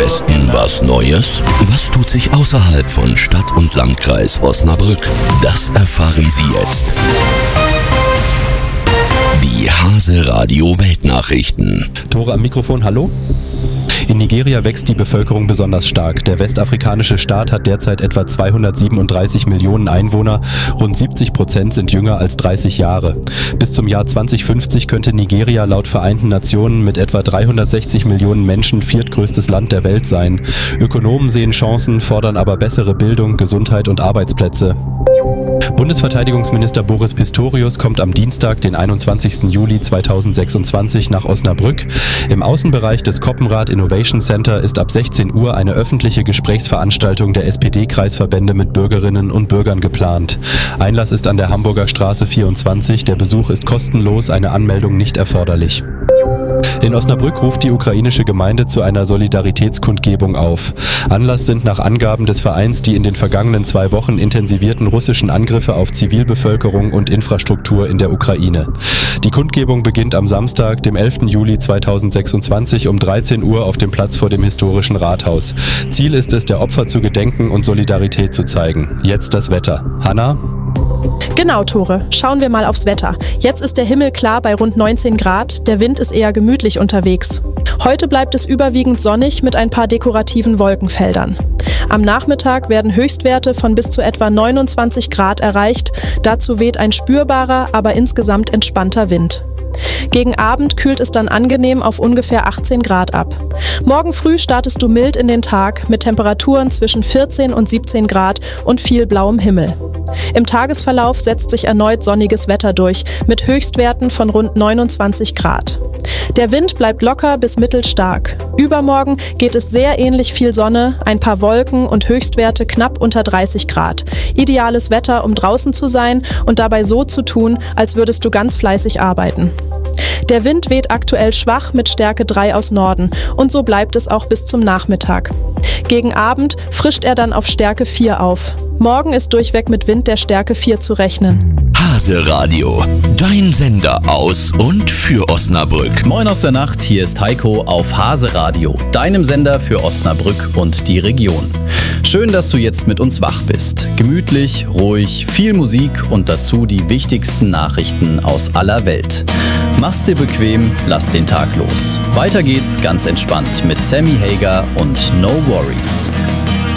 Westen was Neues? Was tut sich außerhalb von Stadt und Landkreis Osnabrück? Das erfahren Sie jetzt. Die Hase Radio Weltnachrichten. Tore am Mikrofon, hallo? In Nigeria wächst die Bevölkerung besonders stark. Der westafrikanische Staat hat derzeit etwa 237 Millionen Einwohner. Rund 70% sind jünger als 30 Jahre. Bis zum Jahr 2050 könnte Nigeria laut Vereinten Nationen mit etwa 360 Millionen Menschen viertgrößtes Land der Welt sein. Ökonomen sehen Chancen, fordern aber bessere Bildung, Gesundheit und Arbeitsplätze. Bundesverteidigungsminister Boris Pistorius kommt am Dienstag, den 21. Juli 2026 nach Osnabrück. Im Außenbereich des Koppenrad Innovation Center ist ab 16 Uhr eine öffentliche Gesprächsveranstaltung der SPD-Kreisverbände mit Bürgerinnen und Bürgern geplant. Einlass ist an der Hamburger Straße 24. Der Besuch ist kostenlos, eine Anmeldung nicht erforderlich. In Osnabrück ruft die ukrainische Gemeinde zu einer Solidaritätskundgebung auf. Anlass sind nach Angaben des Vereins die in den vergangenen 2 Wochen intensivierten russischen Angriffe auf Zivilbevölkerung und Infrastruktur in der Ukraine. Die Kundgebung beginnt am Samstag, dem 11. Juli 2026 um 13 Uhr auf dem Platz vor dem historischen Rathaus. Ziel ist es, der Opfer zu gedenken und Solidarität zu zeigen. Jetzt das Wetter. Hanna? Genau, Tore. Schauen wir mal aufs Wetter. Jetzt ist der Himmel klar bei rund 19 Grad. Der Wind ist eher gemütlich unterwegs. Heute bleibt es überwiegend sonnig mit ein paar dekorativen Wolkenfeldern. Am Nachmittag werden Höchstwerte von bis zu etwa 29 Grad erreicht. Dazu weht ein spürbarer, aber insgesamt entspannter Wind. Gegen Abend kühlt es dann angenehm auf ungefähr 18 Grad ab. Morgen früh startest du mild in den Tag mit Temperaturen zwischen 14 und 17 Grad und viel blauem Himmel. Im Tagesverlauf setzt sich erneut sonniges Wetter durch mit Höchstwerten von rund 29 Grad. Der Wind bleibt locker bis mittelstark. Übermorgen geht es sehr ähnlich viel Sonne, ein paar Wolken und Höchstwerte knapp unter 30 Grad. Ideales Wetter, um draußen zu sein und dabei so zu tun, als würdest du ganz fleißig arbeiten. Der Wind weht aktuell schwach mit Stärke 3 aus Norden und so bleibt es auch bis zum Nachmittag. Gegen Abend frischt er dann auf Stärke 4 auf. Morgen ist durchweg mit Wind der Stärke 4 zu rechnen. Hase Radio, dein Sender aus und für Osnabrück. Moin aus der Nacht, hier ist Heiko auf Hase Radio, deinem Sender für Osnabrück und die Region. Schön, dass du jetzt mit uns wach bist. Gemütlich, ruhig, viel Musik und dazu die wichtigsten Nachrichten aus aller Welt. Mach's dir bequem, lass den Tag los. Weiter geht's ganz entspannt mit Sammy Hagar und No Worries.